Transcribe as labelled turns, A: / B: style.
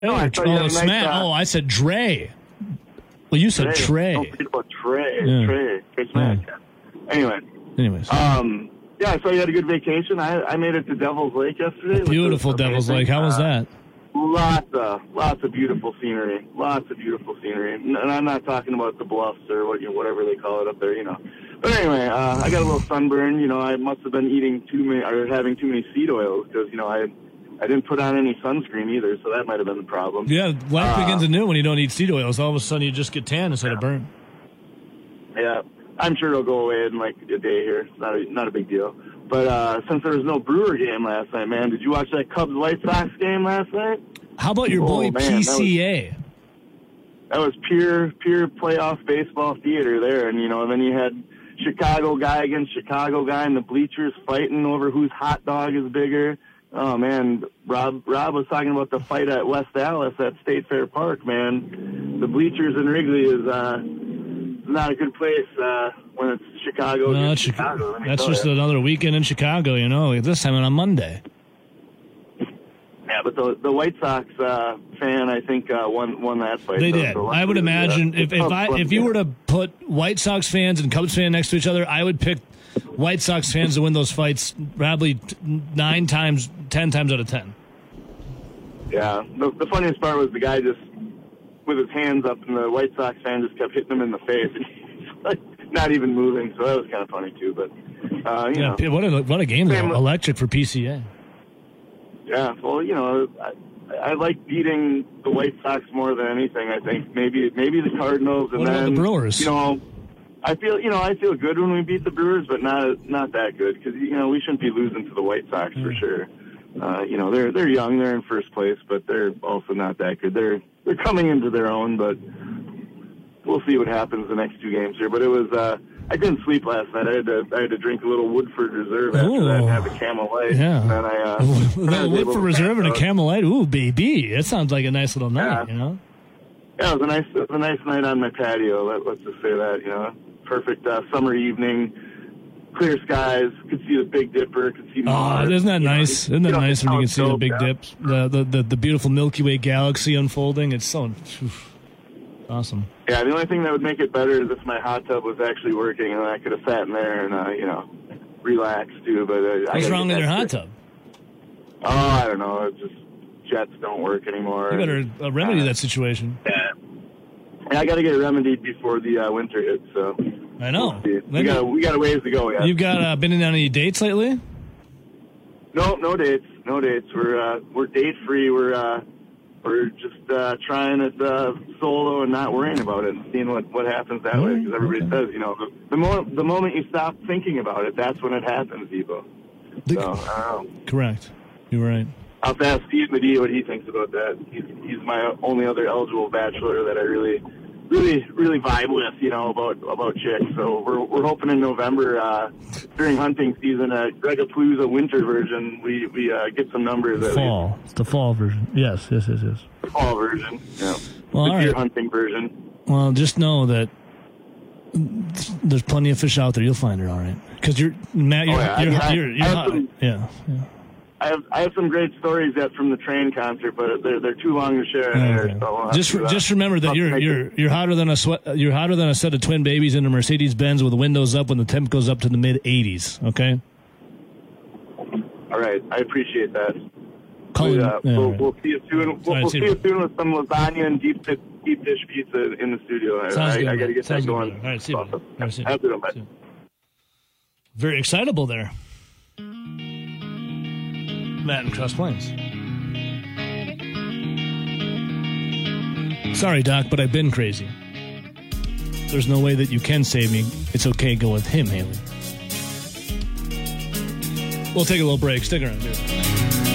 A: I thought you had a nice,
B: I said Dre. Well, you said Trey.
A: Don't forget about Trey.
B: Yeah.
A: Trey Smack. Yeah.
B: Anyways.
A: Yeah, I saw you had a good vacation. I made it to Devil's Lake yesterday.
B: Beautiful Devil's Lake. How was that?
A: Lots of beautiful scenery. And I'm not talking about the bluffs or whatever they call it up there, But anyway, I got a little sunburn. I must have been eating having too many seed oils because I didn't put on any sunscreen either, so that might have been the problem.
B: Yeah, life begins anew when you don't eat seed oils. All of a sudden, you just get tan instead of burn.
A: Yeah, I'm sure it'll go away in like a day here. It's not a big deal. But since there was no Brewer game last night, man, did you watch that Cubs-White Sox game last night?
B: How about your boy PCA?
A: That was pure playoff baseball theater there. And, then you had Chicago guy against Chicago guy in the bleachers fighting over whose hot dog is bigger. Oh, man, Rob was talking about the fight at West Dallas at State Fair Park, man. The bleachers in Wrigley is not a good place when it's Chicago against Chicago.
B: That's just another weekend in Chicago, this time on Monday.
A: Yeah, but the White Sox fan, I think, won that fight.
B: They did. I would imagine if you were to put White Sox fans and Cubs fans next to each other, I would pick White Sox fans to win those fights probably 10 times out of 10.
A: Yeah. The funniest part was the guy just with his hands up, and the White Sox fan just kept hitting him in the face, and he's like not even moving. So that was kind of funny too. But
B: what a game though. Electric for PCA.
A: Yeah. Well, I like beating the White Sox more than anything. I think maybe the Cardinals, and
B: what about the Brewers?
A: I feel good when we beat the Brewers, but not that good because we shouldn't be losing to the White Sox for sure. They're young, they're in first place, but they're also not that good. They're coming into their own, but we'll see what happens the next two games here. But it was I didn't sleep last night. I had to drink a little Woodford Reserve after that and have a Camel Light.
B: Yeah,
A: and then
B: a Woodford Reserve and a Camel Light. Ooh, baby, that sounds like a nice little night.
A: Yeah, it was a nice night on my patio. Let's just say that. Perfect summer evening, clear skies. Could see the Big Dipper. Could see Mars.
B: Isn't that nice? Isn't that nice when you can see the Big Dips, the beautiful Milky Way galaxy unfolding? It's so awesome.
A: Yeah, the only thing that would make it better is if my hot tub was actually working and I could have sat in there and relaxed too. But
B: what's wrong with your hot tub?
A: Oh, I don't know. It's just jets don't work anymore.
B: You better remedy that situation.
A: Yeah. I got to get it remedied before the winter hits. So
B: I know
A: we got a ways to go. Yeah.
B: You've got been in on any dates lately?
A: No dates. We're date free. We're just trying it solo and not worrying about it and seeing what happens that way. Because everybody says the moment you stop thinking about it, that's when it happens, Evo. So
B: correct. You're right.
A: I'll have to ask Steve Medea what he thinks about that. He's my only other eligible bachelor that I really vibe with, about chicks. So we're hoping in November during hunting season at Gregapalooza winter version we get some numbers.
B: Fall. It's the fall version. Yes.
A: The fall version. Yeah.
B: Well,
A: the
B: deer
A: hunting version.
B: Well, just know that there's plenty of fish out there. You'll find her all right. Because you're yeah.
A: I have some great stories yet from the Train concert, but they're too long to share. Here, so
B: just remember that you're hotter than a set of twin babies in a Mercedes Benz with the windows up when the temp goes up to the mid 80s. Okay.
A: All right, I appreciate that.
B: We'll
A: see you soon. We'll see you soon with some lasagna and deep dish pizza in the studio. I got to get that going.
B: All right, see you.
A: Awesome. Have a good one.
B: Very excitable there. Matt in Cross Plains. Sorry, Doc, but I've been crazy. There's no way that you can save me. It's okay, go with him, Haley. We'll take a little break. Stick around, dude.